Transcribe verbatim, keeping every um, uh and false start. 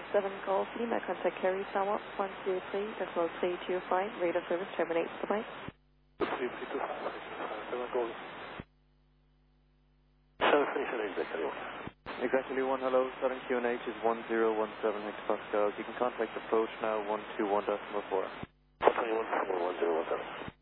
seven Golf Lima, contact Carry Tower one two three, as well as three two five, radar service terminates. Bye-bye. seven twenty-seven exactly one. Exactly one, hello, Southern Q N H is one zero one seven hectopascals. You can contact approach now one two one decimal four. one twenty-one, one zero one seven.